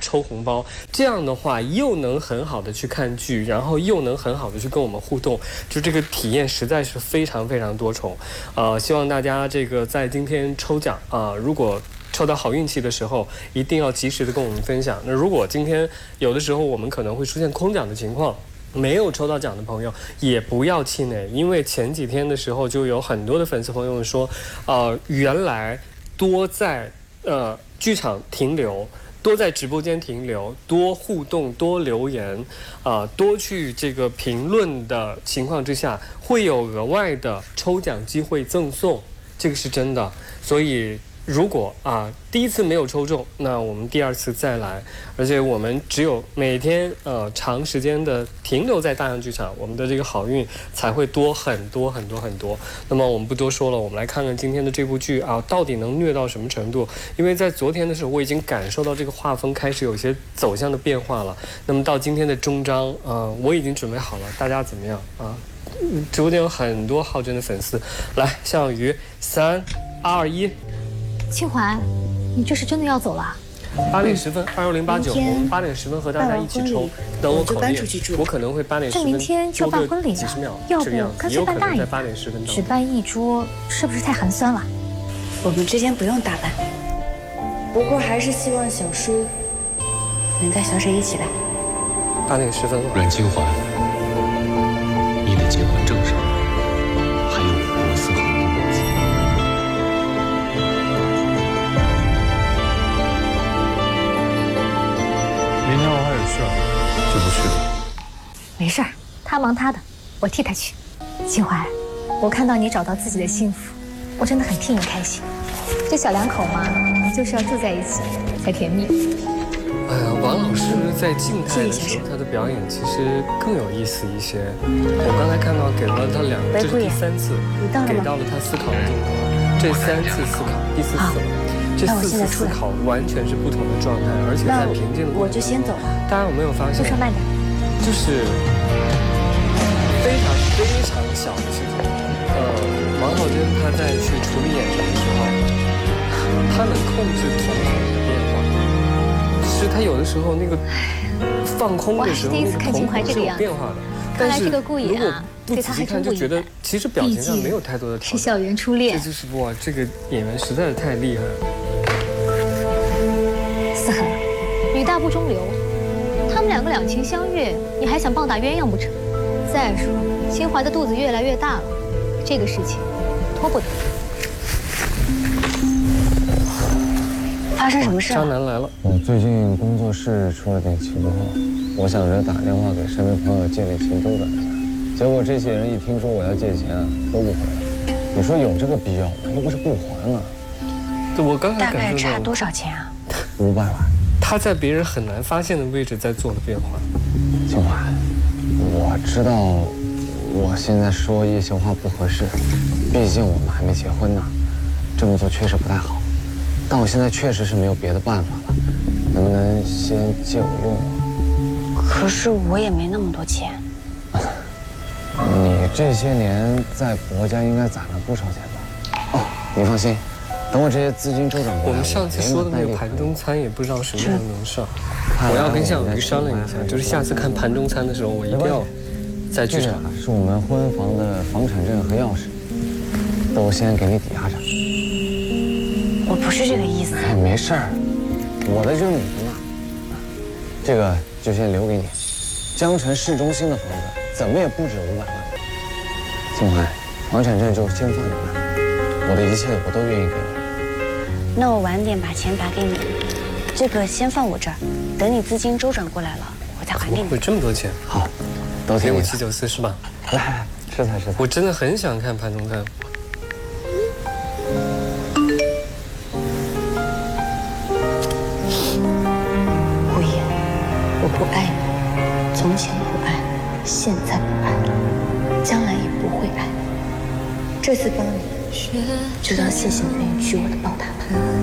抽红包，这样的话又能很好的去看剧，然后又能很好的去跟我们互动，就这个体验实在是非常非常多重。希望大家这个在今天抽奖如果抽到好运气的时候，一定要及时的跟我们分享。那如果今天有的时候我们可能会出现空奖的情况，没有抽到奖的朋友也不要气馁，因为前几天的时候就有很多的粉丝朋友们说，原来多在剧场停留，多在直播间停留，多互动，多留言，多去这个评论的情况之下，会有额外的抽奖机会赠送，这个是真的。所以如果第一次没有抽中，那我们第二次再来，而且我们只有每天长时间的停留在大洋剧场，我们的这个好运才会多很多很多很多。那么我们不多说了，我们来看看今天的这部剧到底能虐到什么程度？因为在昨天的时候，我已经感受到这个画风开始有些走向的变化了。那么到今天的终章我已经准备好了，大家怎么样直播间有很多浩真的粉丝，来，项羽，3、2、1。 清华，你这是真的要走了 ？8点10分，21089，我们8点10分和大家一起抽。等我口令，我可能会8点10分。 这明天就办婚礼几十秒， 了，要不干脆办大一点。 8点10分只办一桌，是不是太寒酸了？ 我们之间不用大办，不过还是希望小叔能带小沈一起来。 8点10分了。 阮清环，你得接管正事，还有我罗思涵的果子。 明天我还有事，就不去了。 没事儿，他忙他的，我替他去。清怀，我看到你找到自己的幸福，我真的很替你开心。这小两口嘛，就是要住在一起才甜蜜。 哎呀，王老师在静态的时候，他的表演其实更有意思一些。我刚才看到给了他这是第3次，给到了他思考的镜头，这3次思考，第4次了。这4次思考完全是不同的状态，而且在平静的过程中。 我就先走了。 大家有没有发现？ 路上慢点。 就是非常非常小的事情。王浩真他在去处理眼神的时候，他能控制瞳孔的变化，是他有的时候那个放空的时候，那个瞳孔是有变化的。 看来这个顾影不仔细看就觉得，其实表情上没有太多的挑战。 是校园初恋。 这就是哇，这个演员实在是太厉害了。 思涵，女大不中留，他们2个两情相悦，你还想棒打鸳鸯不成？再说，清华的肚子越来越大了，这个事情拖不得。 发生什么事了？ 渣男来了。 我最近工作室出了点情况，我想着打电话给身边朋友借点钱周转一下。结果这些人一听说我要借钱都不回来。你说有这个必要吗？又不是不还了。 对，我刚才大概感受到差多少钱啊 ？500万。 他在别人很难发现的位置在做了变化。 清华，我知道我现在说一些话不合适，毕竟我们还没结婚呢，这么做确实不太好。但我现在确实是没有别的办法了，能不能先借我用用？ 可是我也没那么多钱。 你这些年在国家应该攒了不少钱吧？哦，你放心，等我这些资金周转过来， 我们上次说的那个盘中餐也不知道什么时候能上，我要跟项羽商量一下，就是下次看盘中餐的时候，我一定要在剧场。 是我们婚房的房产证和钥匙，都先给你抵押着。 我不是这个意思。 哎，没事儿，我的就是你的嘛。这个就先留给你。江城市中心的房子怎么也不止500万。清怀，房产证就先放你那，我的一切我都愿意给你。 那我晚点把钱打给你，这个先放我这儿，等你资金周转过来了，我再还给你。 有这么多钱？ 好，都给我794是吧？ 来，吃菜吃菜。 我真的很想看盘中餐。 顾言，我不爱你，从前不爱，现在不爱，将来也不会爱。这次帮你，就当谢谢你愿意娶我的宝塔吧。